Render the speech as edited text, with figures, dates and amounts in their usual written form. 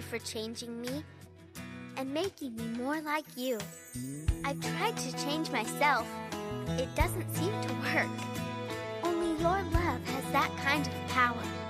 you for changing me and making me more like you. I've tried to change myself. It doesn't seem to work. Only your love has that kind of power.